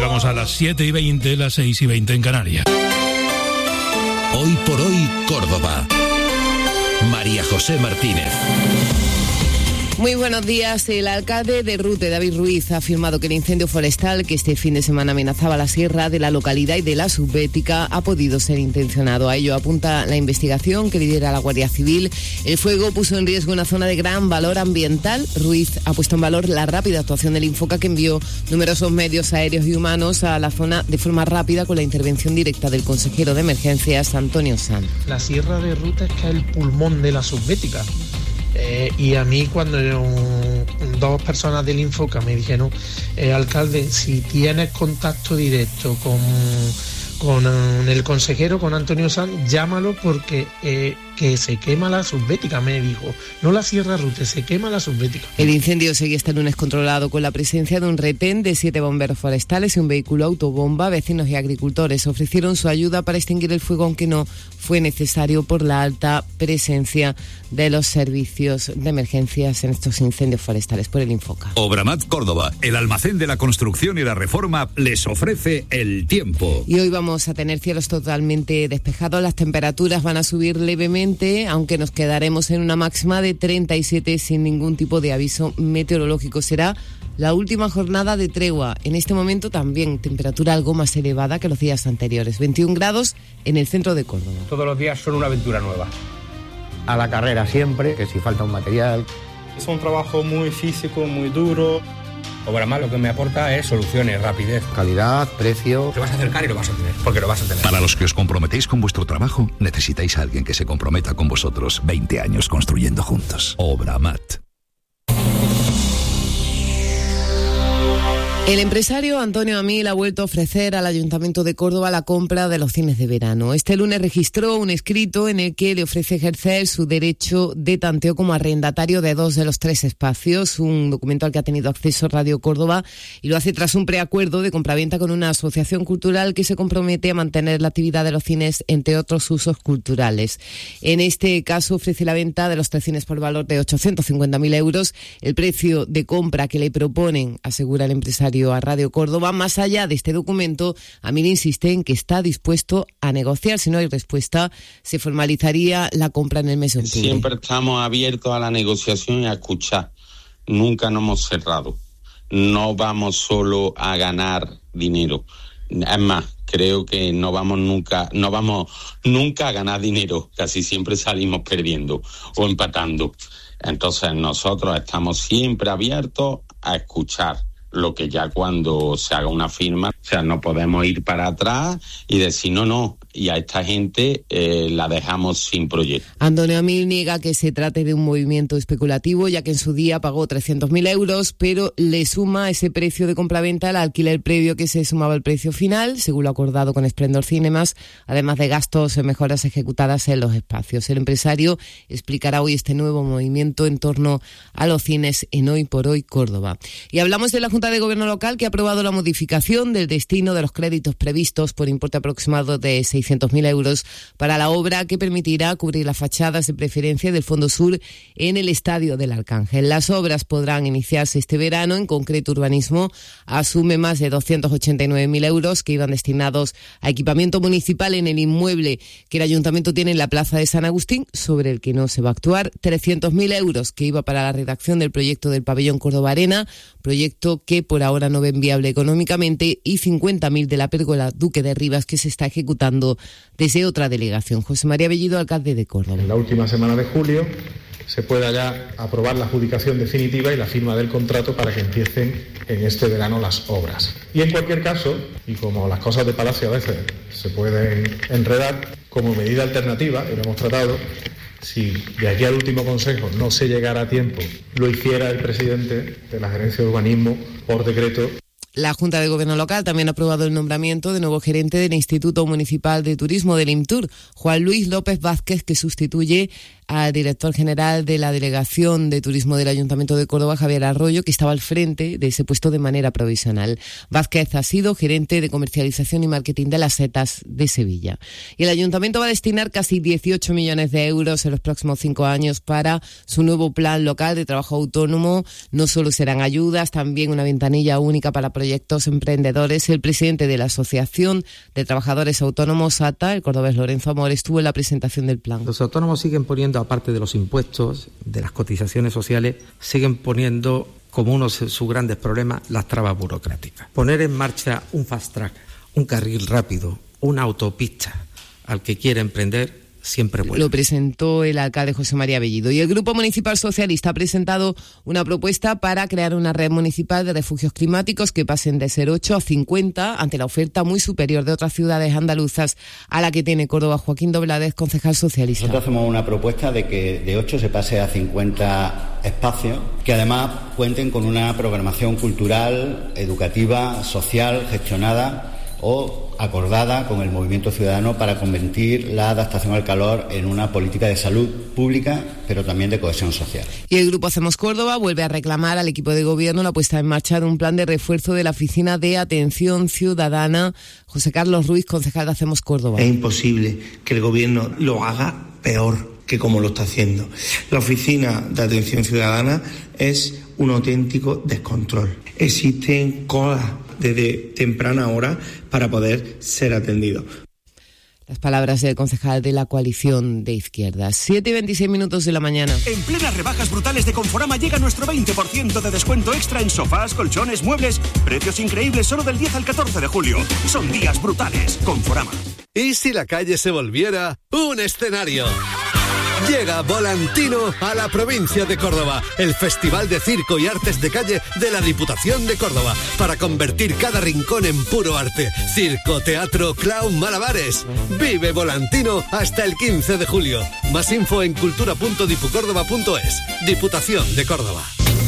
Llegamos a las 7:20, las 6:20 en Canarias. Hoy por hoy, Córdoba. María José Martínez. Muy buenos días. El alcalde de Rute, David Ruiz, ha afirmado que el incendio forestal que este fin de semana amenazaba la sierra de la localidad y de la Subbética ha podido ser intencionado. A ello apunta la investigación que lidera la Guardia Civil. El fuego puso en riesgo una zona de gran valor ambiental. Ruiz ha puesto en valor la rápida actuación del Infoca, que envió numerosos medios aéreos y humanos a la zona de forma rápida con la intervención directa del consejero de emergencias, Antonio Sanz. La sierra de Rute es que es el pulmón de la Subbética. Y a mí cuando dos personas del Infoca me dijeron, alcalde, si tienes contacto directo con el consejero, con Antonio Sanz, llámalo porque que se quema la Subbética, me dijo. No la Sierra Rute, se quema la Subbética. El incendio sigue este lunes controlado con la presencia de un retén de 7 bomberos forestales y un vehículo autobomba. Vecinos y agricultores ofrecieron su ayuda para extinguir el fuego, aunque no fue necesario por la alta presencia de los servicios de emergencias en estos incendios forestales por el Infoca. Obramat Córdoba, el almacén de la construcción y la reforma, les ofrece el tiempo. Y hoy vamos a tener cielos totalmente despejados. Las temperaturas van a subir levemente, aunque nos quedaremos en una máxima de 37 sin ningún tipo de aviso meteorológico. Será la última jornada de tregua. En este momento también temperatura algo más elevada que los días anteriores. 21 grados en el centro de Córdoba. Todos los días son una aventura nueva. A la carrera siempre, que si falta un material. Es un trabajo muy físico, muy duro. Obramat lo que me aporta es soluciones, rapidez, calidad, precio. Te vas a acercar y lo vas a tener, porque lo vas a tener. Para los que os comprometéis con vuestro trabajo, necesitáis a alguien que se comprometa con vosotros. 20 años construyendo juntos. Obramat. El empresario Antonio Amil ha vuelto a ofrecer al Ayuntamiento de Córdoba la compra de los cines de verano. Este lunes registró un escrito en el que le ofrece ejercer su derecho de tanteo como arrendatario de 2 de los 3 espacios, un documento al que ha tenido acceso Radio Córdoba, y lo hace tras un preacuerdo de compraventa con una asociación cultural que se compromete a mantener la actividad de los cines, entre otros usos culturales. En este caso ofrece la venta de los 3 cines por valor de 850.000 euros. El precio de compra que le proponen, asegura el empresario a Radio Córdoba. Más allá de este documento, Amil insiste en que está dispuesto a negociar. Si no hay respuesta, se formalizaría la compra en el mes de octubre. Siempre estamos abiertos a la negociación y a escuchar. Nunca nos hemos cerrado. No vamos solo a ganar dinero. Es más, creo que no vamos nunca a ganar dinero. Casi siempre salimos perdiendo o empatando. Entonces nosotros estamos siempre abiertos a escuchar. Lo que ya cuando se haga una firma, o sea, no podemos ir para atrás y decir no, y a esta gente la dejamos sin proyecto. Antonio Amil niega que se trate de un movimiento especulativo, ya que en su día pagó 300.000 euros, pero le suma ese precio de compraventa el alquiler previo que se sumaba al precio final, según lo acordado con Esplendor Cinemas, además de gastos en mejoras ejecutadas en los espacios. El empresario explicará hoy este nuevo movimiento en torno a los cines en Hoy por Hoy Córdoba. Y hablamos de la Junta de Gobierno local, que ha aprobado la modificación del destino de los créditos previstos por importe aproximado de 600.000 euros para la obra que permitirá cubrir las fachadas de preferencia del Fondo Sur en el Estadio del Arcángel. Las obras podrán iniciarse este verano. En concreto, Urbanismo asume más de 289.000 euros que iban destinados a equipamiento municipal en el inmueble que el Ayuntamiento tiene en la Plaza de San Agustín, sobre el que no se va a actuar. 300.000 euros que iba para la redacción del proyecto del Pabellón Córdoba Arena, proyecto que por ahora no ven viable económicamente, y 50.000 de la pérgola Duque de Rivas, que se está ejecutando desde otra delegación. José María Bellido, alcalde de Córdoba. En la última semana de julio se pueda ya aprobar la adjudicación definitiva y la firma del contrato para que empiecen en este verano las obras. Y en cualquier caso, y como las cosas de Palacio a veces se pueden enredar, como medida alternativa, y lo hemos tratado, si de aquí al último consejo no se llegara a tiempo, lo hiciera el presidente de la Gerencia de Urbanismo por decreto. La Junta de Gobierno local también ha aprobado el nombramiento de nuevo gerente del Instituto Municipal de Turismo del IMTUR, Juan Luis López Vázquez, que sustituye al director general de la Delegación de Turismo del Ayuntamiento de Córdoba, Javier Arroyo, que estaba al frente de ese puesto de manera provisional. Vázquez ha sido gerente de comercialización y marketing de las Setas de Sevilla. Y el Ayuntamiento va a destinar casi 18 millones de euros en los próximos 5 años para su nuevo plan local de trabajo autónomo. No solo serán ayudas, también una ventanilla única para proyectos emprendedores. El presidente de la Asociación de Trabajadores Autónomos ATA, el cordobés Lorenzo Amor, estuvo en la presentación del plan. Los autónomos siguen poniendo, aparte de los impuestos, de las cotizaciones sociales, siguen poniendo como uno de sus grandes problemas las trabas burocráticas. Poner en marcha un fast track, un carril rápido, una autopista al que quiere emprender, siempre bueno. Lo presentó el alcalde José María Bellido. Y el Grupo Municipal Socialista ha presentado una propuesta para crear una red municipal de refugios climáticos que pasen de ser 8 a 50 ante la oferta muy superior de otras ciudades andaluzas a la que tiene Córdoba. Joaquín Doblades, concejal socialista. Nosotros hacemos una propuesta de que de 8 se pase a 50 espacios que además cuenten con una programación cultural, educativa, social, gestionada o acordada con el movimiento ciudadano para convertir la adaptación al calor en una política de salud pública, pero también de cohesión social. Y el Grupo Hacemos Córdoba vuelve a reclamar al equipo de gobierno la puesta en marcha de un plan de refuerzo de la Oficina de Atención Ciudadana. José Carlos Ruiz, concejal de Hacemos Córdoba. Es imposible que el gobierno lo haga peor que como lo está haciendo. La Oficina de Atención Ciudadana es un auténtico descontrol. Existen colas desde temprana hora para poder ser atendidos. Las palabras del concejal de la coalición de izquierdas. 7:26 de la mañana. En plenas rebajas brutales de Conforama llega nuestro 20% de descuento extra en sofás, colchones, muebles. Precios increíbles solo del 10 al 14 de julio. Son días brutales. Conforama. ¿Y si la calle se volviera un escenario? Llega Volantino a la provincia de Córdoba, el Festival de Circo y Artes de Calle de la Diputación de Córdoba, para convertir cada rincón en puro arte. Circo, teatro, clown, malabares. Vive Volantino hasta el 15 de julio. Más info en cultura.dipucórdoba.es. Diputación de Córdoba.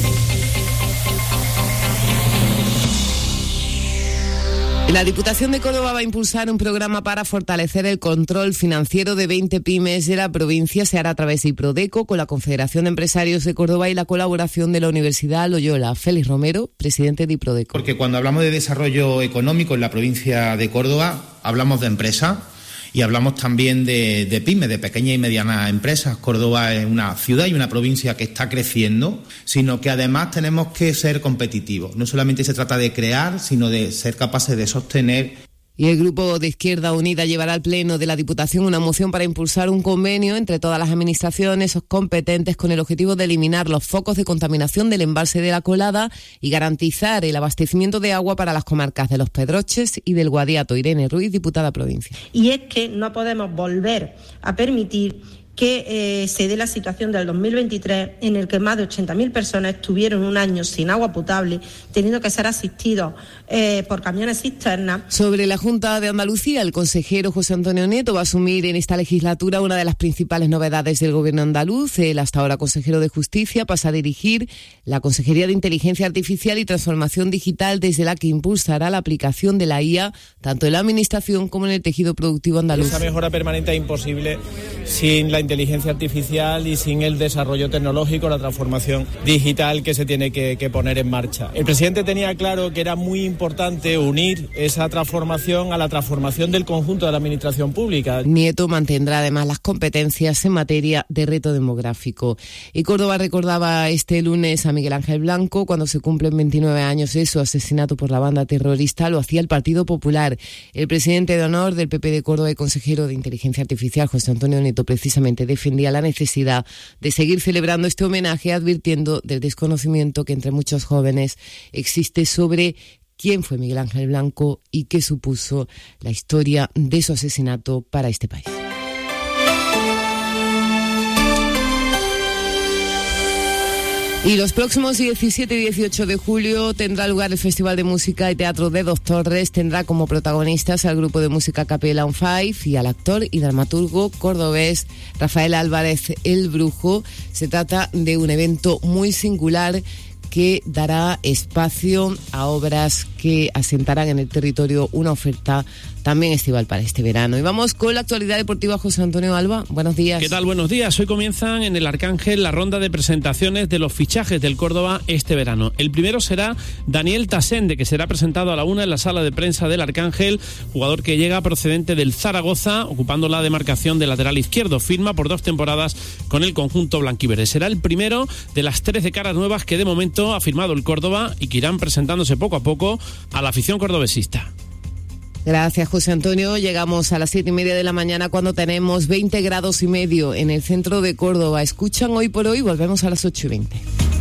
La Diputación de Córdoba va a impulsar un programa para fortalecer el control financiero de 20 pymes de la provincia. Se hará a través de Iprodeco, con la Confederación de Empresarios de Córdoba y la colaboración de la Universidad Loyola. Félix Romero, presidente de Iprodeco. Porque cuando hablamos de desarrollo económico en la provincia de Córdoba, hablamos de empresas y hablamos también de pymes, de pequeñas y medianas empresas. Córdoba es una ciudad y una provincia que está creciendo, sino que además tenemos que ser competitivos. No solamente se trata de crear, sino de ser capaces de sostener. Y el Grupo de Izquierda Unida llevará al Pleno de la Diputación una moción para impulsar un convenio entre todas las administraciones competentes con el objetivo de eliminar los focos de contaminación del embalse de la Colada y garantizar el abastecimiento de agua para las comarcas de Los Pedroches y del Guadiato. Irene Ruiz, diputada provincia. Y es que no podemos volver a permitir que se dé la situación del 2023 en el que más de 80.000 personas estuvieron un año sin agua potable, teniendo que ser asistidos por camiones cisternas. Sobre la Junta de Andalucía, el consejero José Antonio Nieto va a asumir en esta legislatura una de las principales novedades del gobierno andaluz. El hasta ahora consejero de Justicia pasa a dirigir la Consejería de Inteligencia Artificial y Transformación Digital, desde la que impulsará la aplicación de la IA tanto en la administración como en el tejido productivo andaluz. Esa mejora permanente es imposible sin la inteligencia artificial y sin el desarrollo tecnológico, la transformación digital que se tiene que poner en marcha. El presidente tenía claro que era muy importante unir esa transformación a la transformación del conjunto de la administración pública. Nieto mantendrá además las competencias en materia de reto demográfico. Y Córdoba recordaba este lunes a Miguel Ángel Blanco cuando se cumplen 29 años de su asesinato por la banda terrorista. Lo hacía el Partido Popular. El presidente de honor del PP de Córdoba y consejero de Inteligencia Artificial, José Antonio Nieto, precisamente defendía la necesidad de seguir celebrando este homenaje, advirtiendo del desconocimiento que entre muchos jóvenes existe sobre quién fue Miguel Ángel Blanco y qué supuso la historia de su asesinato para este país. Y los próximos 17 y 18 de julio tendrá lugar el Festival de Música y Teatro de Dos Torres. Tendrá como protagonistas al grupo de música Capella on Five y al actor y dramaturgo cordobés Rafael Álvarez El Brujo. Se trata de un evento muy singular que dará espacio a obras que asentarán en el territorio una oferta también estival para este verano. Y vamos con la actualidad deportiva. José Antonio Alba, buenos días. ¿Qué tal? Buenos días. Hoy comienzan en el Arcángel la ronda de presentaciones de los fichajes del Córdoba este verano. El primero será Daniel Tasende, que será presentado a la 1 en la sala de prensa del Arcángel, jugador que llega procedente del Zaragoza, ocupando la demarcación de lateral izquierdo. Firma por 2 temporadas con el conjunto blanquiverde. Será el primero de las 13 caras nuevas que de momento esto ha firmado el Córdoba y que irán presentándose poco a poco a la afición cordobesista. Gracias, José Antonio. Llegamos a las 7:30 de la mañana cuando tenemos 20 grados y medio en el centro de Córdoba. Escuchan Hoy por Hoy, volvemos a las 8:20.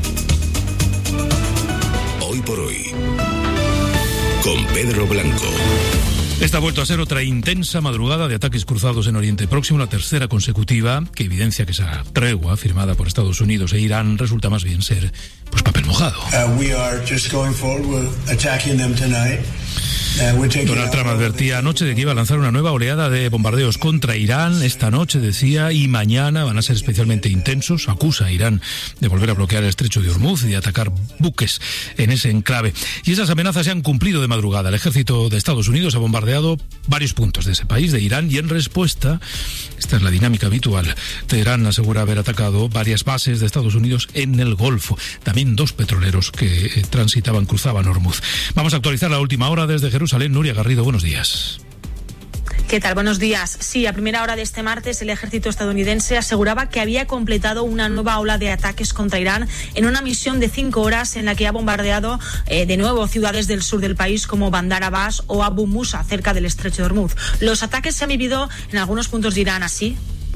Hoy por Hoy, con Pedro Blanco. Esta ha vuelto a ser otra intensa madrugada de ataques cruzados en Oriente Próximo, la tercera consecutiva, que evidencia que esa tregua firmada por Estados Unidos e Irán resulta más bien ser pues papel mojado. We are just going forward with attacking them tonight. Donald Trump advertía anoche de que iba a lanzar una nueva oleada de bombardeos contra Irán. Esta noche, decía, y mañana van a ser especialmente intensos. Acusa a Irán de volver a bloquear el estrecho de Hormuz y de atacar buques en ese enclave. Y esas amenazas se han cumplido de madrugada. El ejército de Estados Unidos ha bombardeado varios puntos de ese país, de Irán, y en respuesta, esta es la dinámica habitual, Teherán asegura haber atacado varias bases de Estados Unidos en el Golfo. También 2 petroleros que cruzaban Hormuz. Vamos a actualizar la última hora desde Jerusalén. Nuria Garrido, buenos días. ¿Qué tal? Buenos días. Sí, a primera hora de este martes el ejército estadounidense aseguraba que había completado una nueva ola de ataques contra Irán en una misión de 5 horas en la que ha bombardeado de nuevo ciudades del sur del país como Bandar Abbas o Abu Musa, cerca del estrecho de Hormuz. Los ataques se han vivido en algunos puntos de Irán así.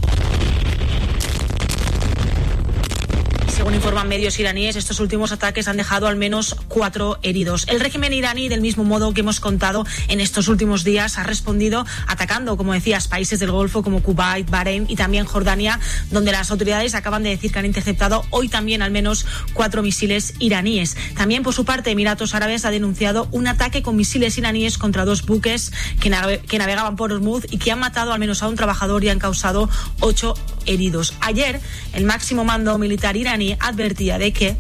Según informan medios iraníes, estos últimos ataques han dejado al menos 4 heridos. El régimen iraní, del mismo modo que hemos contado en estos últimos días, ha respondido atacando, como decías, países del Golfo como Kuwait, Bahrein y también Jordania, donde las autoridades acaban de decir que han interceptado hoy también al menos 4 misiles iraníes. También, por su parte, Emiratos Árabes ha denunciado un ataque con misiles iraníes contra 2 buques que navegaban por Hormuz y que han matado al menos a un trabajador y han causado 8 heridos. Ayer, el máximo mando militar iraní advertía de que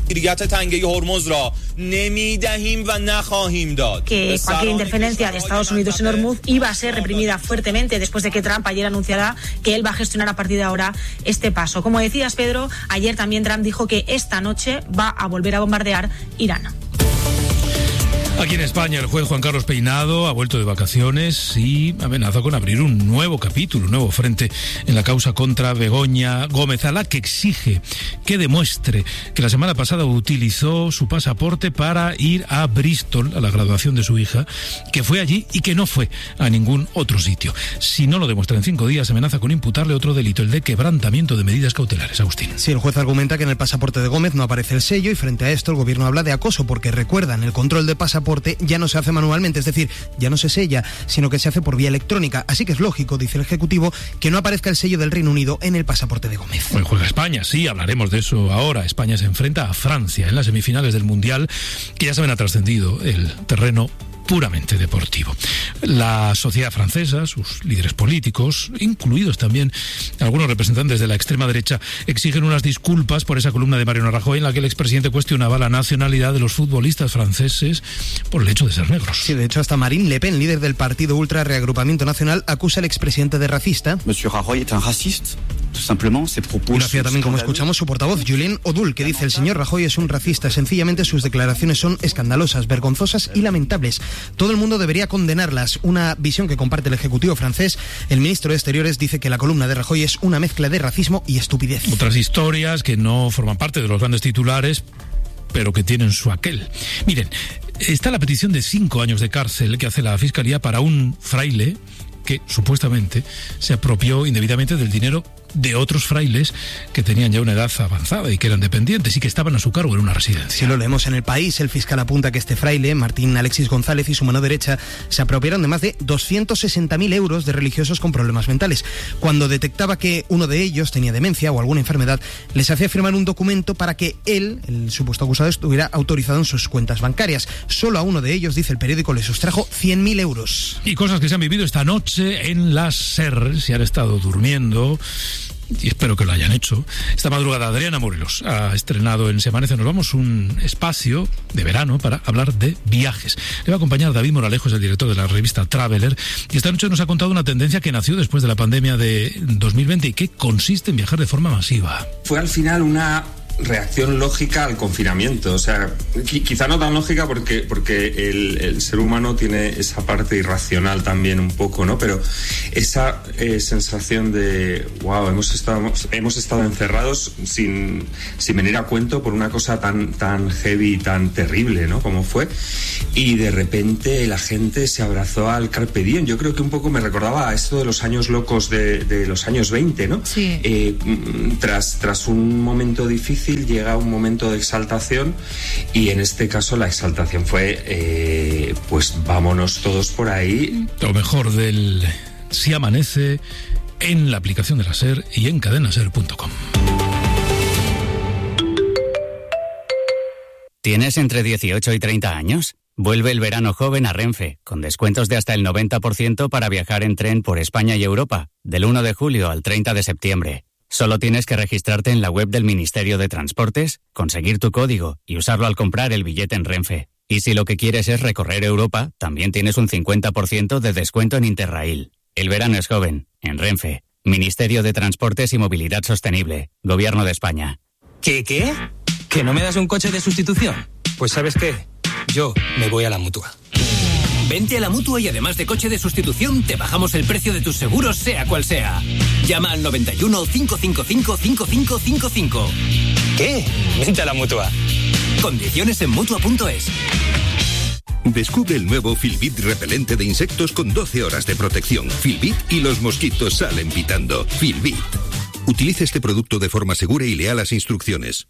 cualquier interferencia de Estados Unidos en Hormuz iba a ser reprimida fuertemente después de que Trump ayer anunciara que él va a gestionar a partir de ahora este paso. Como decías, Pedro, ayer también Trump dijo que esta noche va a volver a bombardear Irán. Aquí en España el juez Juan Carlos Peinado ha vuelto de vacaciones y amenaza con abrir un nuevo capítulo, un nuevo frente en la causa contra Begoña Gómez, a la que exige que demuestre que la semana pasada utilizó su pasaporte para ir a Bristol a la graduación de su hija, que fue allí y que no fue a ningún otro sitio. Si no lo demuestra en 5 días, amenaza con imputarle otro delito, el de quebrantamiento de medidas cautelares. Agustín. Sí, el juez argumenta que en el pasaporte de Gómez no aparece el sello y frente a esto el gobierno habla de acoso porque, recuerdan, el control de pasaporte ya no se hace manualmente, es decir, ya no se sella, sino que se hace por vía electrónica. Así que es lógico, dice el Ejecutivo, que no aparezca el sello del Reino Unido en el pasaporte de Gómez. Hoy juega España, sí, hablaremos de eso ahora. España se enfrenta a Francia en las semifinales del Mundial, que ya saben ha trascendido el terreno puramente deportivo. La sociedad francesa, sus líderes políticos, incluidos también algunos representantes de la extrema derecha, exigen unas disculpas por esa columna de Mariano Rajoy en la que el expresidente cuestionaba la nacionalidad de los futbolistas franceses por el hecho de ser negros. Sí, de hecho hasta Marine Le Pen, líder del partido Ultra Reagrupamiento Nacional, acusa al expresidente de racista. Monsieur Rajoy es un racista. Y lo hacía también, como escuchamos, su portavoz, Julien Odul, que dice: el señor Rajoy es un racista. Sencillamente sus declaraciones son escandalosas, vergonzosas y lamentables. Todo el mundo debería condenarlas. Una visión que comparte el Ejecutivo francés. El ministro de Exteriores dice que la columna de Rajoy es una mezcla de racismo y estupidez. Otras historias que no forman parte de los grandes titulares, pero que tienen su aquel. Miren, está la petición de 5 años de cárcel que hace la Fiscalía para un fraile que supuestamente se apropió indebidamente del dinero de otros frailes que tenían ya una edad avanzada y que eran dependientes y que estaban a su cargo en una residencia. Si lo leemos en El País, el fiscal apunta que este fraile, Martín Alexis González, y su mano derecha se apropiaron de más de 260.000 euros de religiosos con problemas mentales. Cuando detectaba que uno de ellos tenía demencia o alguna enfermedad, les hacía firmar un documento para que él, el supuesto acusado, estuviera autorizado en sus cuentas bancarias. Solo a uno de ellos, dice el periódico, le sustrajo 100.000 euros. Y cosas que se han vivido esta noche en la SER, si han estado durmiendo, y espero que lo hayan hecho. Esta madrugada Adriana Morelos ha estrenado en Se Amanece Nos Vamos un espacio de verano para hablar de viajes. Le va a acompañar David Moralejos, el director de la revista Traveler, y esta noche nos ha contado una tendencia que nació después de la pandemia de 2020 y que consiste en viajar de forma masiva. Fue al final una reacción lógica al confinamiento. O sea, quizá no tan lógica porque el ser humano tiene esa parte irracional también un poco, ¿no? Pero esa sensación de wow, hemos estado encerrados sin venir a cuento por una cosa tan heavy y tan terrible, ¿no? Como fue. Y de repente la gente se abrazó al Carpe Diem. Yo creo que un poco me recordaba a esto de los años locos de los años 20, ¿no? Sí. Tras un momento difícil llega un momento de exaltación, y en este caso la exaltación fue pues vámonos todos por ahí. Lo mejor del Si Amanece en la aplicación de la SER y en cadenaser.com. ¿Tienes entre 18 y 30 años? Vuelve el verano joven a Renfe, con descuentos de hasta el 90% para viajar en tren por España y Europa, del 1 de julio al 30 de septiembre. Solo tienes que registrarte en la web del Ministerio de Transportes, conseguir tu código y usarlo al comprar el billete en Renfe. Y si lo que quieres es recorrer Europa, también tienes un 50% de descuento en Interrail. El verano es joven, en Renfe. Ministerio de Transportes y Movilidad Sostenible, Gobierno de España. ¿Qué? ¿Que no me das un coche de sustitución? Pues ¿sabes qué? Yo me voy a la Mutua. Vente a la Mutua y además de coche de sustitución, te bajamos el precio de tus seguros, sea cual sea. Llama al 91 555 5555. ¿Qué? Vente a la Mutua. Condiciones en Mutua.es. Descubre el nuevo Filbit repelente de insectos con 12 horas de protección. Filbit y los mosquitos salen pitando. Filbit. Utilice este producto de forma segura y lea las instrucciones.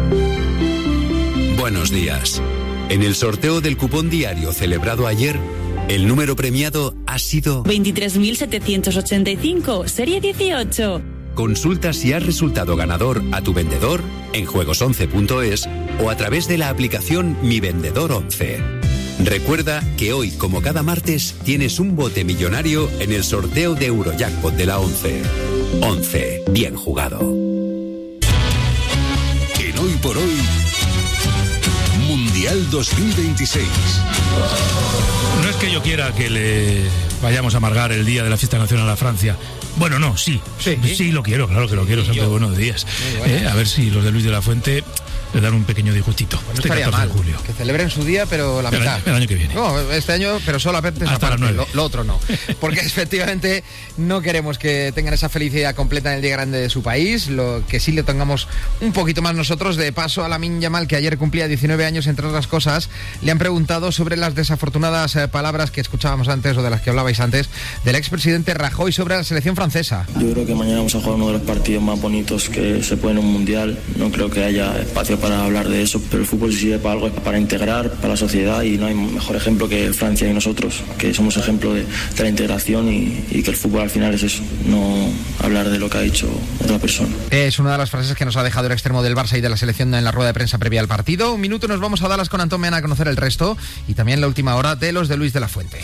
Buenos días. En el sorteo del cupón diario celebrado ayer, el número premiado ha sido 23.785, serie 18. Consulta si has resultado ganador a tu vendedor en juegos11.es o a través de la aplicación Mi Vendedor 11. Recuerda que hoy, como cada martes, tienes un bote millonario en el sorteo de Eurojackpot de la 11. 11. Bien jugado. En Hoy por Hoy, Mundial 2026. No es que yo quiera que le vayamos a amargar el día de la fiesta nacional a Francia. Bueno, no, sí lo quiero, claro que lo quiero, siempre buenos días. Bueno. A ver si los de Luis de la Fuente le dan un pequeño disgustito. Pues no estaría mal, de julio. Que celebren su día, pero la mitad. El año que viene. No, este año, pero solamente hasta las 9. Lo otro no. Porque efectivamente no queremos que tengan esa felicidad completa en el día grande de su país, lo que sí le tengamos un poquito más nosotros. De paso a Lamine Yamal, que ayer cumplía 19 años, entre otras cosas, le han preguntado sobre las desafortunadas palabras que escuchábamos antes, o de las que hablabais antes, del expresidente Rajoy sobre la selección francesa. Yo creo que mañana vamos a jugar uno de los partidos más bonitos que se puede en un mundial. No creo que haya espacio para hablar de eso, pero el fútbol si sirve para algo, es para integrar, para la sociedad, y no hay mejor ejemplo que Francia y nosotros, que somos ejemplo de la integración, y que el fútbol al final es eso, no hablar de lo que ha dicho otra persona. Es una de las frases que nos ha dejado el extremo del Barça y de la selección en la rueda de prensa previa al partido. Un minuto, nos vamos a Dallas con Antón Mena a conocer el resto, y también la última hora de los de Luis de la Fuente.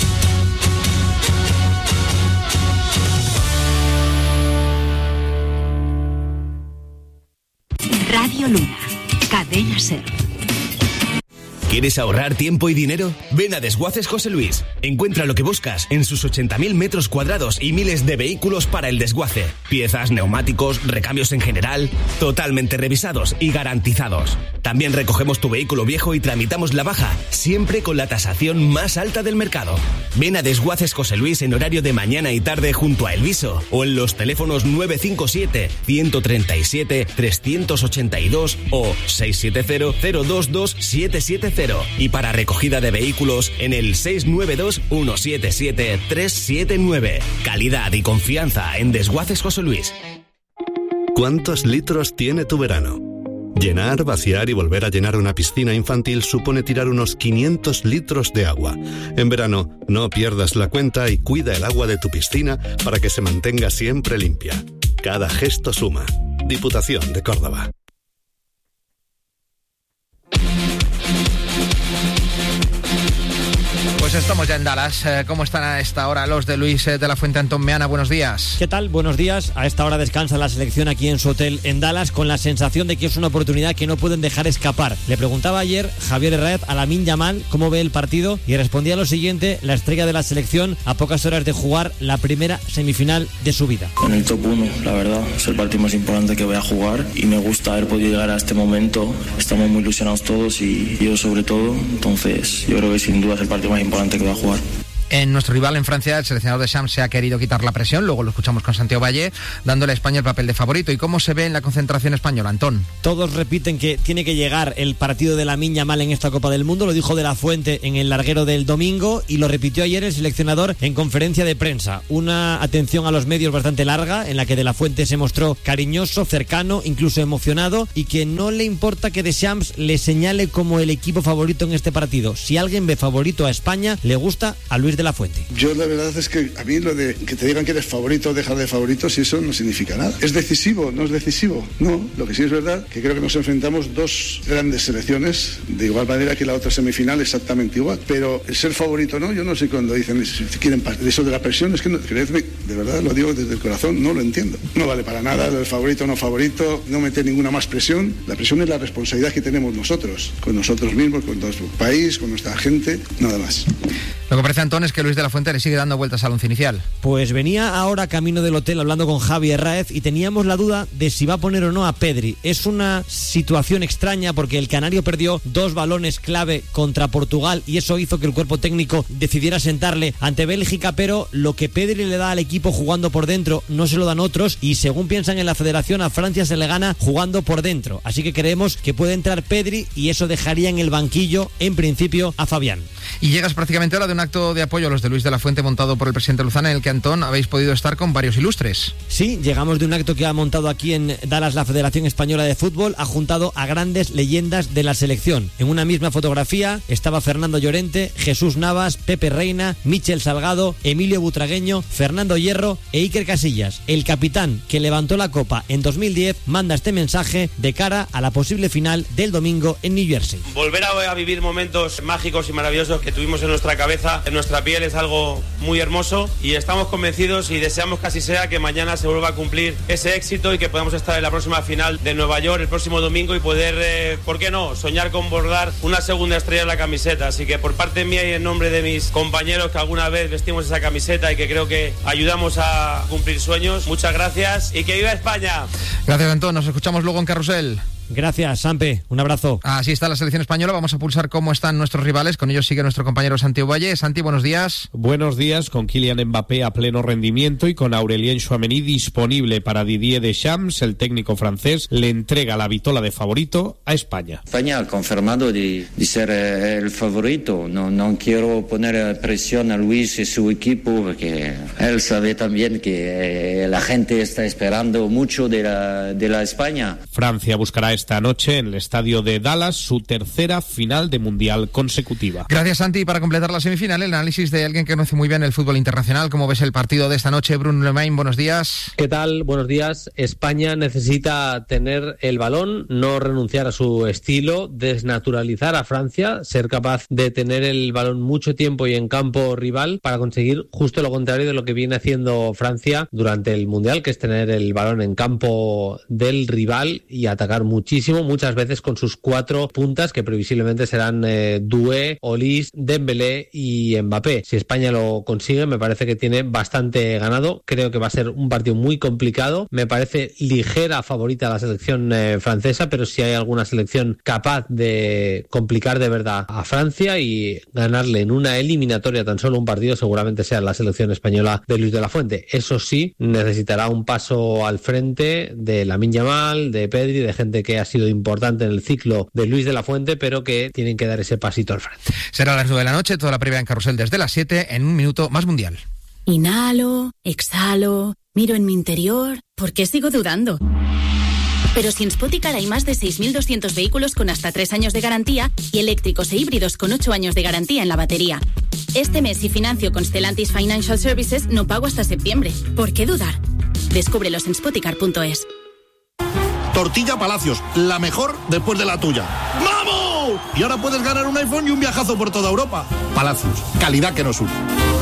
Radio Luna, Cadena SER. ¿Quieres ahorrar tiempo y dinero? Ven a Desguaces José Luis. Encuentra lo que buscas en sus 80.000 metros cuadrados y miles de vehículos para el desguace. Piezas, neumáticos, recambios en general, totalmente revisados y garantizados. También recogemos tu vehículo viejo y tramitamos la baja, siempre con la tasación más alta del mercado. Ven a Desguaces José Luis en horario de mañana y tarde junto a El Viso, o en los teléfonos 957-137-382 o 670-022-770. Y para recogida de vehículos en el 692-177-379. Calidad y confianza en Desguaces José Luis. ¿Cuántos litros tiene tu verano? Llenar, vaciar y volver a llenar una piscina infantil supone tirar unos 500 litros de agua. En verano, no pierdas la cuenta y cuida el agua de tu piscina para que se mantenga siempre limpia. Cada gesto suma. Diputación de Córdoba. Pues estamos ya en Dallas. ¿Cómo están a esta hora los de Luis de la Fuente? Antón Meana, buenos días. ¿Qué tal? Buenos días. A esta hora descansa la selección aquí en su hotel en Dallas con la sensación de que es una oportunidad que no pueden dejar escapar. Le preguntaba ayer Javier Herráez a Lamine Yamal cómo ve el partido y respondía lo siguiente: la estrella de la selección a pocas horas de jugar la primera semifinal de su vida. En el top 1, la verdad, es el partido más importante que voy a jugar y me gusta haber podido llegar a este momento. Estamos muy ilusionados todos y yo sobre todo, entonces yo creo que sin duda es el partido más importante que va a jugar. En nuestro rival en Francia, el seleccionador de Shams se ha querido quitar la presión, luego lo escuchamos con Santiago Valle, dándole a España el papel de favorito. ¿Y cómo se ve en la concentración española, Antón? Todos repiten que tiene que llegar el partido de Lamine Yamal en esta Copa del Mundo, lo dijo De la Fuente en el larguero del domingo y lo repitió ayer el seleccionador en conferencia de prensa. Una atención a los medios bastante larga, en la que De la Fuente se mostró cariñoso, cercano, incluso emocionado, y que no le importa que Deschamps le señale como el equipo favorito en este partido. Si alguien ve favorito a España, le gusta a Luis de la Fuente. Yo la verdad es que a mí lo de que te digan que eres favorito o dejar de favorito, si eso no significa nada. ¿Es decisivo? ¿No es decisivo? No. Lo que sí es verdad que creo que nos enfrentamos dos grandes selecciones de igual manera que la otra semifinal exactamente igual. Pero el ser favorito no, yo no sé cuando dicen si quieren eso de la presión, es que no, creedme, de verdad lo digo desde el corazón, no lo entiendo. No vale para nada el favorito o no favorito, no meter ninguna más presión. La presión es la responsabilidad que tenemos nosotros, con nosotros mismos, con nuestro país, con nuestra gente, nada más. Lo que parece, Antón, es que Luis de la Fuente le sigue dando vueltas al once inicial. Pues venía ahora camino del hotel hablando con Javi Herráez y teníamos la duda de si va a poner o no a Pedri. Es una situación extraña porque el canario perdió 2 balones clave contra Portugal y eso hizo que el cuerpo técnico decidiera sentarle ante Bélgica, pero lo que Pedri le da al equipo jugando por dentro no se lo dan otros y según piensan en la federación a Francia se le gana jugando por dentro. Así que creemos que puede entrar Pedri y eso dejaría en el banquillo en principio a Fabián. Y llegas prácticamente ahora de un acto de apoyo a los de Luis de la Fuente montado por el presidente Luzana, en el que, Antón, habéis podido estar con varios ilustres. Sí, llegamos de un acto que ha montado aquí en Dallas la Federación Española de Fútbol, ha juntado a grandes leyendas de la selección. En una misma fotografía estaba Fernando Llorente, Jesús Navas, Pepe Reina, Michel Salgado, Emilio Butragueño, Fernando Hierro e Iker Casillas. El capitán que levantó la copa en 2010 manda este mensaje de cara a la posible final del domingo en New Jersey. Volver a vivir momentos mágicos y maravillosos que tuvimos en nuestra cabeza, en nuestra piel, es algo muy hermoso y estamos convencidos y deseamos que así sea, que mañana se vuelva a cumplir ese éxito y que podamos estar en la próxima final de Nueva York el próximo domingo y poder, ¿por qué no?, soñar con bordar una segunda estrella en la camiseta. Así que por parte mía y en nombre de mis compañeros que alguna vez vestimos esa camiseta y que creo que ayudamos a cumplir sueños, muchas gracias y que viva España. Gracias, Antón. Nos escuchamos luego en Carrusel. Gracias, Sampe. Un abrazo. Así está la selección española. Vamos a pulsar cómo están nuestros rivales. Con ellos sigue nuestro compañero Santiago Valle. Santi, buenos días. Buenos días, con Kylian Mbappé a pleno rendimiento y con Aurélien Tchouaméni disponible para Didier Deschamps. El técnico francés le entrega la vitola de favorito a España. España ha confirmado de ser el favorito. No quiero poner presión a Luis y su equipo porque él sabe también que la gente está esperando mucho de la España. Francia buscará esta noche en el estadio de Dallas su tercera final de Mundial consecutiva. Gracias, Santi. Para completar la semifinal, el análisis de alguien que conoce muy bien el fútbol internacional. ¿Cómo ves el partido de esta noche? Bruno Lemain, buenos días. ¿Qué tal? Buenos días. España necesita tener el balón, no renunciar a su estilo, desnaturalizar a Francia, ser capaz de tener el balón mucho tiempo y en campo rival para conseguir justo lo contrario de lo que viene haciendo Francia durante el Mundial, que es tener el balón en campo del rival y atacar muchísimo, muchas veces con sus 4 puntas que previsiblemente serán Doué, Olise, Dembélé y Mbappé. Si España lo consigue, me parece que tiene bastante ganado. Creo que va a ser un partido muy complicado. Me parece ligera favorita la selección francesa, pero si hay alguna selección capaz de complicar de verdad a Francia y ganarle en una eliminatoria tan solo un partido, seguramente sea la selección española de Luis de la Fuente. Eso sí, necesitará un paso al frente de Lamine Yamal, de Pedri, de gente que ha sido importante en el ciclo de Luis de la Fuente, pero que tienen que dar ese pasito al frente. Será a las 9 de la noche, toda la previa en Carrusel desde las 7, en un minuto más Mundial. Inhalo, exhalo, miro en mi interior. ¿Por qué sigo dudando? Pero si en Spoticar hay más de 6.200 vehículos con hasta 3 años de garantía y eléctricos e híbridos con 8 años de garantía en la batería. Este mes, si financio con Stellantis Financial Services, no pago hasta septiembre. ¿Por qué dudar? Descúbrelos en spoticar.es. Tortilla Palacios, la mejor después de la tuya. ¡Vamos! ¡Wow! Y ahora puedes ganar un iPhone y un viajazo por toda Europa. Palacios, calidad que nos une.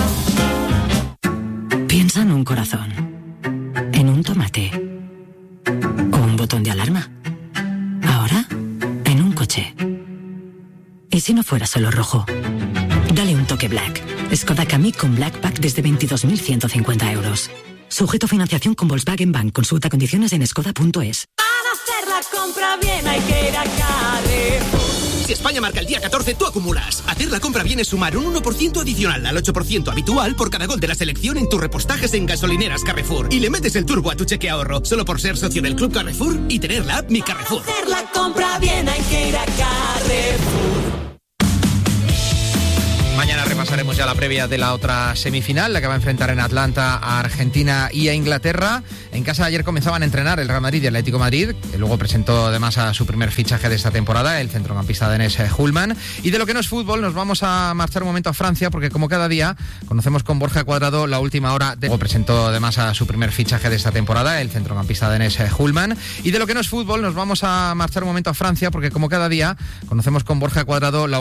Piensa en un corazón, en un tomate o un botón de alarma. Ahora, en un coche. ¿Y si no fuera solo rojo? Dale un toque Black. Skoda Kamiq con Black Pack desde 22.150 euros. Sujeto a financiación con Volkswagen Bank. Consulta condiciones en skoda.es. Para hacer la compra bien hay que ir a Carrefour. Si España marca el día 14, tú acumulas. Hacer la compra bien es sumar un 1% adicional al 8% habitual por cada gol de la selección en tus repostajes en gasolineras Carrefour. Y le metes el turbo a tu cheque ahorro, solo por ser socio del Club Carrefour y tener la app Mi Carrefour. Para hacer la compra bien hay que ir a Carrefour. Mañana repasaremos ya la previa de la otra semifinal, la que va a enfrentar en Atlanta a Argentina y a Inglaterra. En casa ayer comenzaban a entrenar el Real Madrid y el Atlético de Madrid, que luego presentó además a su primer fichaje de esta temporada, el centrocampista danés Hullman. Y de lo que no es fútbol, nos vamos a marchar un momento a Francia, porque como cada día conocemos con Borja Cuadrado la última hora de... Luego presentó además a su primer fichaje de esta temporada, el centrocampista danés Hullman. Y de lo que no es fútbol, nos vamos a marchar un momento a Francia, porque como cada día conocemos con Borja Cuadrado la